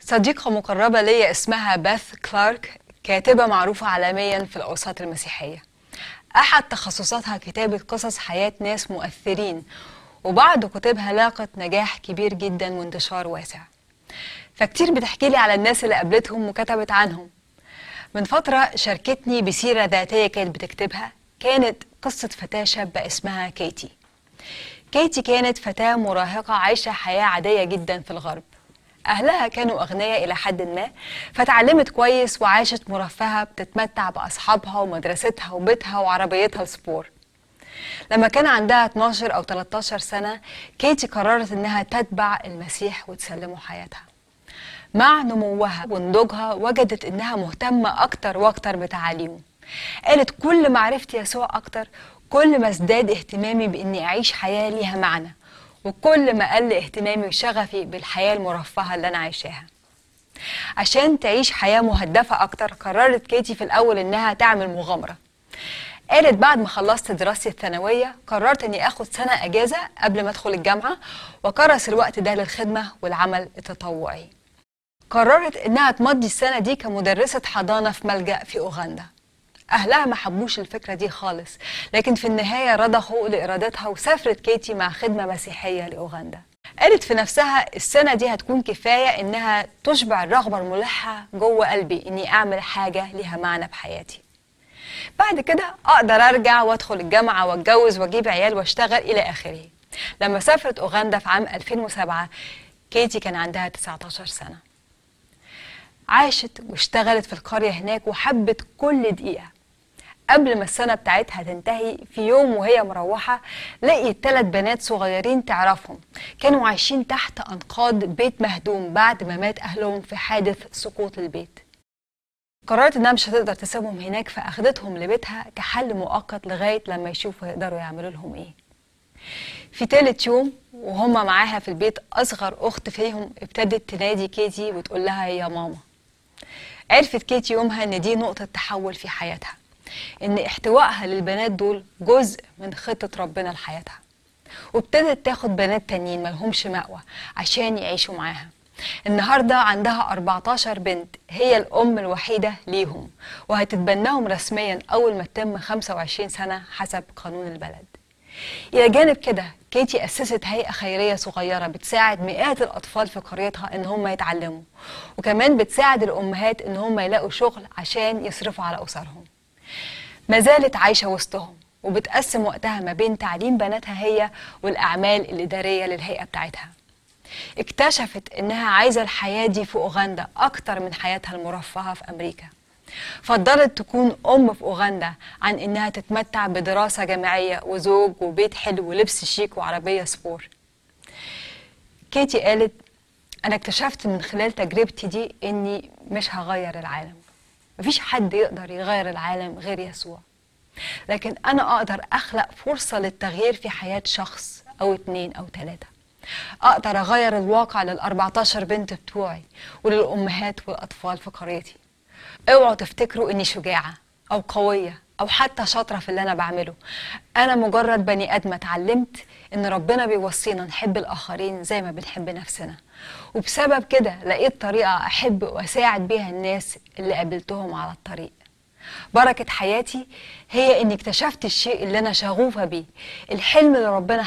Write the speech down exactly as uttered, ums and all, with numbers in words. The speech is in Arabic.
صديقة مقربة ليا اسمها باث كلارك، كاتبة معروفة عالميا في الأوساط المسيحية. أحد تخصصاتها كتابة قصص حياة ناس مؤثرين، وبعض كتبها لاقت نجاح كبير جدا وانتشار واسع. فكتير بتحكي لي على الناس اللي قابلتهم وكتبت عنهم. من فترة شاركتني بسيرة ذاتية كانت بتكتبها، كانت قصة فتاة شابة اسمها كيتي. كيتي كانت فتاة مراهقة عايشة حياة عادية جدا في الغرب. أهلها كانوا أغنياء إلى حد ما، فتعلمت كويس وعاشت مرفهة بتتمتع بأصحابها ومدرستها وبيتها وعربيتها السبور. لما كان عندها اتناشر أو تلتاشر سنة، كيتي قررت إنها تتبع المسيح وتسلمه حياتها. مع نموها ونضوجها وجدت إنها مهتمة أكتر وأكتر بتعاليمه. قالت كل ما عرفت يسوع أكتر، كل ما ازداد اهتمامي بإني أعيش حياة ليها معنى، وكل ما قل اهتمامي وشغفي بالحياة المرفهة اللي أنا عايشاها. عشان تعيش حياة مهدفة أكتر، قررت كيتي في الأول إنها تعمل مغامرة. قالت بعد ما خلصت دراستي الثانوية قررت إني أخد سنة أجازة قبل ما أدخل الجامعة، وكرس الوقت ده للخدمة والعمل التطوعي. قررت إنها تمضي السنة دي كمدرسة حضانة في ملجأ في أوغندا. أهلها ما حبوش الفكرة دي خالص، لكن في النهاية رضخوا لإرادتها وسافرت كيتي مع خدمة مسيحية لأوغندا. قالت في نفسها السنة دي هتكون كفاية إنها تشبع الرغبة الملحة جوه قلبي إني أعمل حاجة ليها معنى بحياتي. بعد كده أقدر أرجع وأدخل الجامعة وأتجوز وأجيب عيال وأشتغل إلى آخره. لما سافرت أوغندا في عام ألفين وسبعة، كيتي كان عندها تسعتاشر سنة. عاشت واشتغلت في القرية هناك وحبت كل دقيقة. قبل ما السنة بتاعتها تنتهي، في يوم وهي مروحة لقيت ثلاث بنات صغيرين تعرفهم كانوا عايشين تحت أنقاض بيت مهدوم بعد ما مات أهلهم في حادث سقوط البيت. قررت إنها مش هتقدر تسيبهم هناك، فأخدتهم لبيتها كحل مؤقت لغاية لما يشوفوا يقدروا يعملوا لهم إيه. في تالت يوم وهم معاها في البيت، أصغر أخت فيهم ابتدت تنادي كيتي وتقول لها يا ماما. عرفت كيتي يومها إن دي نقطة تحول في حياتها، إن احتوائها للبنات دول جزء من خطة ربنا لحياتها. وابتدت تاخد بنات تانيين ملهمش مأوى عشان يعيشوا معاها. النهاردة عندها أربعتاشر بنت، هي الأم الوحيدة ليهم، وهتتبناهم رسميا أول ما تتم خمسة وعشرين سنة حسب قانون البلد. إلى جانب كده، كيتي أسست هيئة خيرية صغيرة بتساعد مئات الأطفال في قريتها إن هم يتعلموا، وكمان بتساعد الأمهات إن هم يلاقوا شغل عشان يصرفوا على أسرهم. ما زالت عايشة وسطهم وبتقسم وقتها ما بين تعليم بناتها هي والأعمال الإدارية للهيئة بتاعتها. اكتشفت إنها عايزة الحياة دي في أوغندا أكتر من حياتها المرفهة في أمريكا. فضلت تكون أم في أوغندا عن إنها تتمتع بدراسة جامعية وزوج وبيت حلو ولبس شيك وعربية سبور. كيتي قالت أنا اكتشفت من خلال تجربتي دي إني مش هغير العالم. مفيش حد يقدر يغير العالم غير يسوع، لكن أنا أقدر أخلق فرصة للتغيير في حياة شخص أو اتنين أو تلاتة. أقدر أغير الواقع للأربعتاشر بنت بتوعي وللأمهات والأطفال في قريتي. اوعوا تفتكروا إني شجاعة أو قوية أو حتى شاطرة في اللي أنا بعمله. أنا مجرد بني آدمة اتعلمت إن ربنا بيوصينا نحب الآخرين زي ما بنحب نفسنا، وبسبب كده لقيت طريقة أحب وأساعد بيها الناس اللي قابلتهم على الطريق. بركة حياتي هي إني اكتشفت الشيء اللي أنا شغوفة بيه، الحلم اللي ربنا